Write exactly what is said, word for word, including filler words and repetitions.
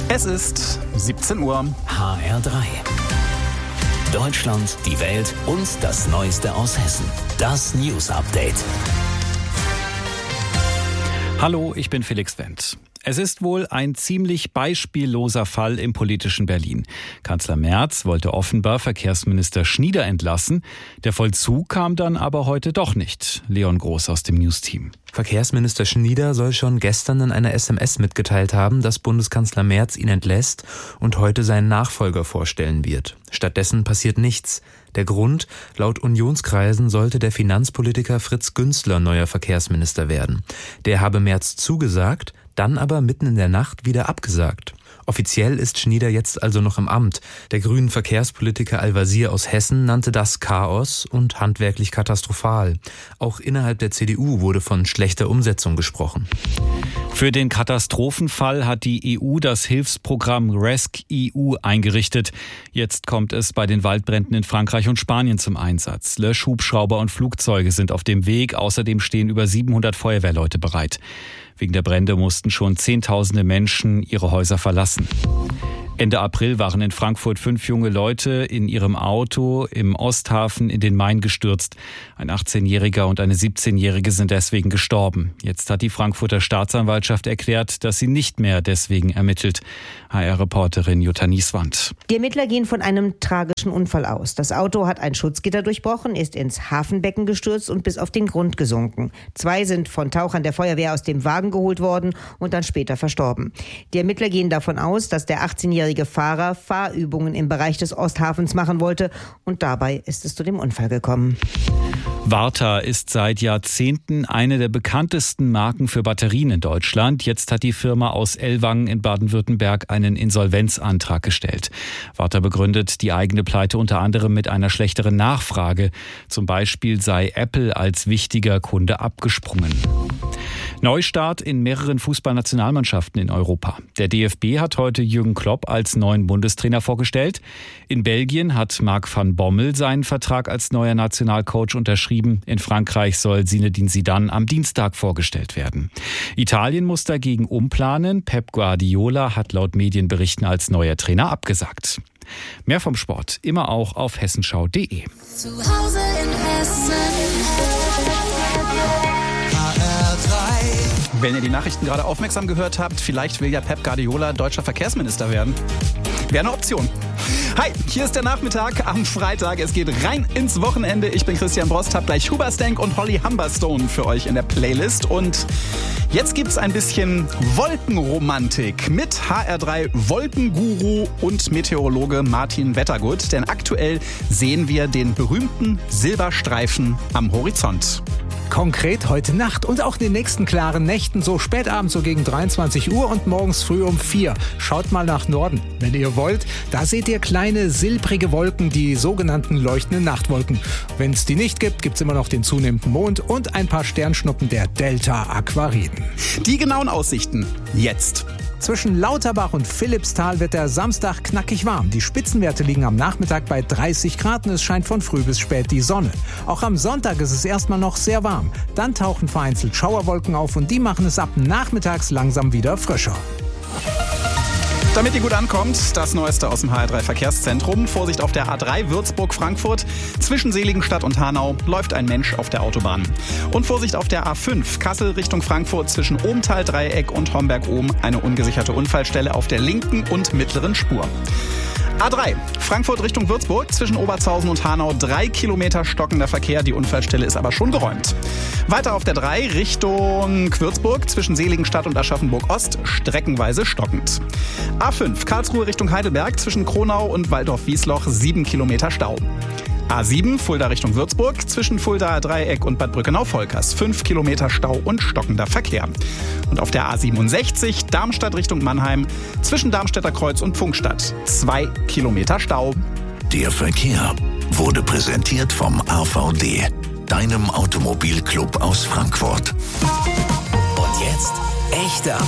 Es ist siebzehn Uhr. H R drei. Deutschland, die Welt und das Neueste aus Hessen. Das News Update. Hallo, ich bin Felix Wendt. Es ist wohl ein ziemlich beispielloser Fall im politischen Berlin. Kanzler Merz wollte offenbar Verkehrsminister Schnieder entlassen. Der Vollzug kam dann aber heute doch nicht. Leon Groß aus dem News-Team. Verkehrsminister Schnieder soll schon gestern in einer S M S mitgeteilt haben, dass Bundeskanzler Merz ihn entlässt und heute seinen Nachfolger vorstellen wird. Stattdessen passiert nichts. Der Grund: Laut Unionskreisen sollte der Finanzpolitiker Fritz Günzler neuer Verkehrsminister werden. Der habe Merz zugesagt, dann aber mitten in der Nacht wieder abgesagt. Offiziell ist Schnieder jetzt also noch im Amt. Der grünen Verkehrspolitiker Al-Wazir aus Hessen nannte das Chaos und handwerklich katastrophal. Auch innerhalb der C D U wurde von schlechter Umsetzung gesprochen. Für den Katastrophenfall hat die E U das Hilfsprogramm rescEU eingerichtet. Jetzt kommt es bei den Waldbränden in Frankreich und Spanien zum Einsatz. Löschhubschrauber und Flugzeuge sind auf dem Weg. Außerdem stehen über siebenhundert Feuerwehrleute bereit. Wegen der Brände mussten schon Zehntausende Menschen ihre Häuser verlassen. Ende April waren in Frankfurt fünf junge Leute in ihrem Auto im Osthafen in den Main gestürzt. Ein achtzehnjähriger und eine siebzehnjährige sind deswegen gestorben. Jetzt hat die Frankfurter Staatsanwaltschaft erklärt, dass sie nicht mehr deswegen ermittelt. H R-Reporterin Jutta Nieswand. Die Ermittler gehen von einem tragischen Unfall aus. Das Auto hat ein Schutzgitter durchbrochen, ist ins Hafenbecken gestürzt und bis auf den Grund gesunken. Zwei sind von Tauchern der Feuerwehr aus dem Wagen geholt worden und dann später verstorben. Die Ermittler gehen davon aus, dass der achtzehnjährige Fahrer Fahrübungen im Bereich des Osthafens machen wollte und dabei ist es zu dem Unfall gekommen. Varta ist seit Jahrzehnten eine der bekanntesten Marken für Batterien in Deutschland. Jetzt hat die Firma aus Ellwangen in Baden-Württemberg einen Insolvenzantrag gestellt. Varta begründet die eigene Pleite unter anderem mit einer schlechteren Nachfrage. Zum Beispiel sei Apple als wichtiger Kunde abgesprungen. Neustart in mehreren Fußballnationalmannschaften in Europa. Der D F B hat heute Jürgen Klopp als neuen Bundestrainer vorgestellt. In Belgien hat Marc van Bommel seinen Vertrag als neuer Nationalcoach unterschrieben. In Frankreich soll Zinedine Zidane am Dienstag vorgestellt werden. Italien muss dagegen umplanen. Pep Guardiola hat laut Medienberichten als neuer Trainer abgesagt. Mehr vom Sport immer auch auf hessenschau punkt de. Zu Hause in Hessen. Wenn ihr die Nachrichten gerade aufmerksam gehört habt, vielleicht will ja Pep Guardiola deutscher Verkehrsminister werden. Wäre eine Option. Hi, hier ist der Nachmittag am Freitag. Es geht rein ins Wochenende. Ich bin Christian Brost, hab gleich Huberstank und Holly Humberstone für euch in der Playlist. Und jetzt gibt's ein bisschen Wolkenromantik mit H R drei Wolkenguru und Meteorologe Martin Wettergut. Denn aktuell sehen wir den berühmten Silberstreifen am Horizont. Konkret heute Nacht und auch in den nächsten klaren Nächten, so spätabends, so gegen dreiundzwanzig Uhr und morgens früh um vier. Schaut mal nach Norden, wenn ihr wollt. Da seht ihr kleine silbrige Wolken, die sogenannten leuchtenden Nachtwolken. Wenn es die nicht gibt, gibt es immer noch den zunehmenden Mond und ein paar Sternschnuppen der Delta-Aquariden. Die genauen Aussichten jetzt. Zwischen Lauterbach und Philippsthal wird der Samstag knackig warm. Die Spitzenwerte liegen am Nachmittag bei dreißig Grad und es scheint von früh bis spät die Sonne. Auch am Sonntag ist es erstmal noch sehr warm. Dann tauchen vereinzelt Schauerwolken auf und die machen es ab nachmittags langsam wieder frischer. Damit ihr gut ankommt, das Neueste aus dem H R drei Verkehrszentrum. Vorsicht auf der A drei Würzburg-Frankfurt. Zwischen Seligenstadt und Hanau läuft ein Mensch auf der Autobahn. Und Vorsicht auf der A fünf Kassel Richtung Frankfurt zwischen Ohmtal-Dreieck und Homberg-Ohm. Eine ungesicherte Unfallstelle auf der linken und mittleren Spur. A drei Frankfurt Richtung Würzburg zwischen Obertshausen und Hanau. Drei Kilometer stockender Verkehr. Die Unfallstelle ist aber schon geräumt. Weiter auf der drei Richtung Würzburg zwischen Seligenstadt und Aschaffenburg-Ost. Streckenweise stockend. A fünf Karlsruhe Richtung Heidelberg zwischen Kronau und Waldorf-Wiesloch. Sieben Kilometer Stau. A sieben Fulda Richtung Würzburg zwischen Fuldaer Dreieck und Bad Brückenau-Volkers. Fünf Kilometer Stau und stockender Verkehr. Und auf der A siebenundsechzig Darmstadt Richtung Mannheim zwischen Darmstädter Kreuz und Pfungstadt. Zwei Kilometer Stau. Der Verkehr wurde präsentiert vom A V D, deinem Automobilclub aus Frankfurt. Und jetzt echte